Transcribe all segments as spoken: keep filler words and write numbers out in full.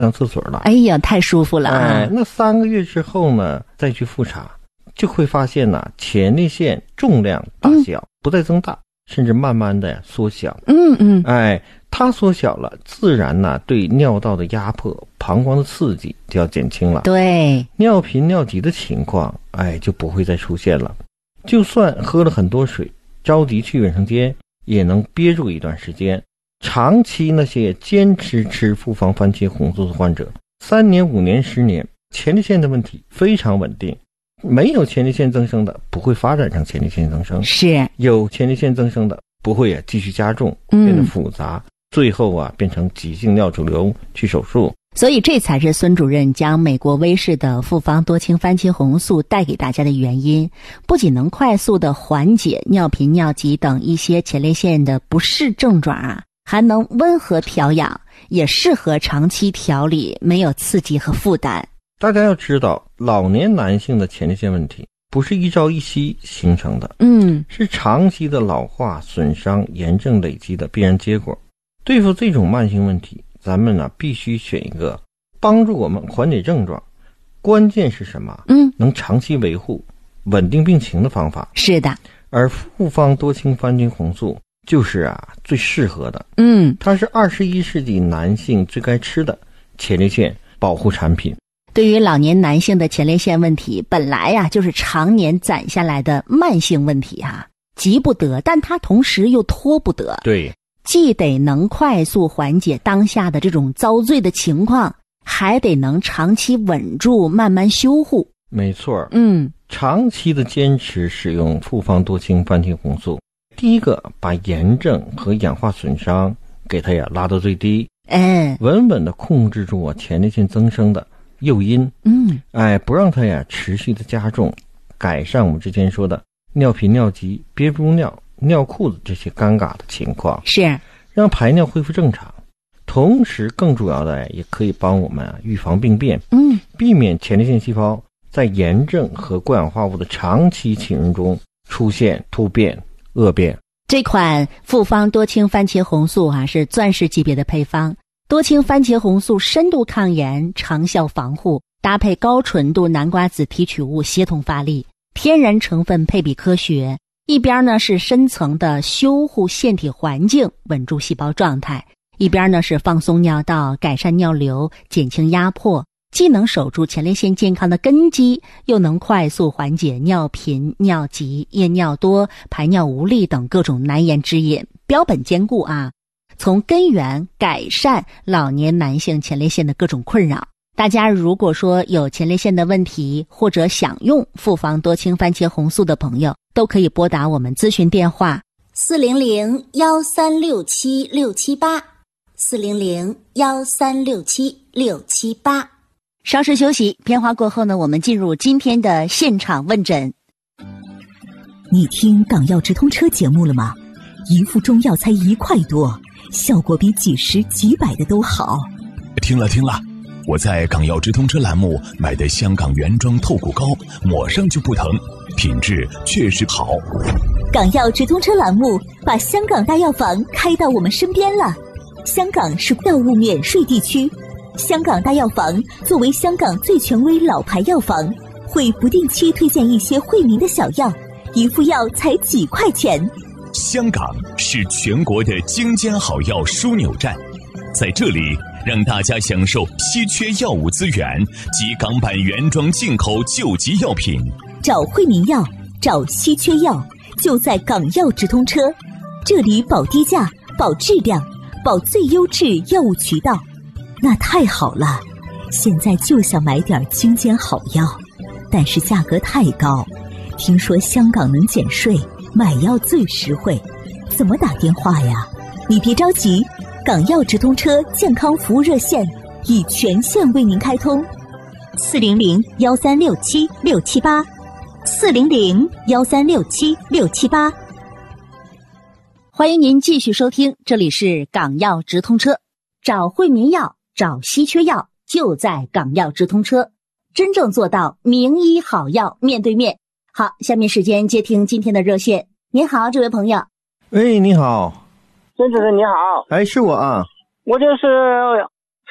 上厕所了。 哎呀，太舒服了啊！ 哎，那三个月之后呢，再去复查，就会发现呢、啊，前列腺重量大小、嗯、不再增大，甚至慢慢的缩小。 嗯嗯， 哎，它缩小了，自然呢、啊，对尿道的压迫、膀胱的刺激就要减轻了。 对， 尿频尿急的情况，哎，就不会再出现了。就算喝了很多水，着急去卫生间，也能憋住一段时间。长期那些坚持吃复方番茄红素的患者，三年、五年、十年，前列腺的问题非常稳定。没有前列腺增生的，不会发展成前列腺增生； 是有前列腺增生的，不会啊继续加重，变得复杂，嗯、最后啊变成急性尿肿瘤去手术。 所以这才是孙主任将美国威士的复方多氢番茄红素带给大家的原因，不仅能快速的缓解尿频、尿急等一些前列腺的不适症状啊，还能温和调养，也适合长期调理，没有刺激和负担。 大家要知道，老年男性的前列腺问题不是一朝一夕形成的， 嗯， 是长期的老化、损伤、炎症累积的必然结果。对付这种慢性问题，咱们呢必须选一个帮助我们缓解症状，关键是什么？ 嗯， 能长期维护、稳定病情的方法。 是的， 而复方多氢番茄红素就是啊最适合的。 嗯， 它是二十一世纪男性最该吃的前列腺保护产品。 对于老年男性的前列腺问题，本来呀、啊、就是常年攒下来的慢性问题哈、啊，急不得，但它同时又拖不得。 对， 既得能快速缓解当下的这种遭罪的情况，还得能长期稳住，慢慢修护。 没错， 嗯， 长期的坚持使用复方多氢番茄红素，第一个把炎症和氧化损伤给它呀拉到最低， 嗯， 稳稳的控制住我前列腺增生的诱因， 嗯， 哎，不让它呀持续的加重，改善我们之前说的尿频、尿急、憋不住尿、尿裤子这些尴尬的情况， 是让排尿恢复正常。同时，更主要的也可以帮我们啊预防病变， 嗯， 避免前列腺细胞在炎症和过氧化物的长期侵入中出现突变、恶变。 这款复方多氢番茄红素啊是钻石级别的配方。多氢番茄红素深度抗炎、长效防护，搭配高纯度南瓜子提取物协同发力，天然成分配比科学。一边呢是深层的修护腺体环境，稳住细胞状态；一边呢是放松尿道，改善尿流，减轻压迫，既能守住前列腺健康的根基，又能快速缓解尿频、尿急、夜尿多、排尿无力等各种难言之隐，标本兼顾啊。从根源改善老年男性前列腺的各种困扰。大家如果说有前列腺的问题，或者想用复方多氢番茄红素的朋友，都可以拨打我们咨询电话四零零幺三六七六七八，四零零幺三六七六七八。 稍事休息，片花过后呢，我们进入今天的现场问诊。 你听港药直通车节目了吗？一副中药才一块多，效果比几十几百的都好。 听了听了，我在港药直通车栏目买的香港原装透骨膏，抹上就不疼，品质确实好。 港药直通车栏目把香港大药房开到我们身边了。香港是药物免税地区，香港大药房作为香港最权威老牌药房，会不定期推荐一些惠民的小药，一副药才几块钱。 香港是全国的精尖好药枢纽站，在这里让大家享受稀缺药物资源及港版原装进口救急药品。 找惠民药，找稀缺药，就在港药直通车，这里保低价、保质量、保最优质药物渠道。那太好了，现在就想买点精尖好药，但是价格太高，听说香港能减税，买药最实惠，怎么打电话呀？你别着急，港药直通车健康服务热线已全线为您开通，四零零幺三六七六七八，四零零幺三六七六七八。 欢迎您继续收听，这里是港药直通车，找惠民药，找稀缺药，就在港药直通车，真正做到名医好药面对面。好，下面时间接听今天的热线。您好，这位朋友。 喂，你好， 孙主任你好。 哎，是我啊。 我就是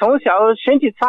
从小身体差，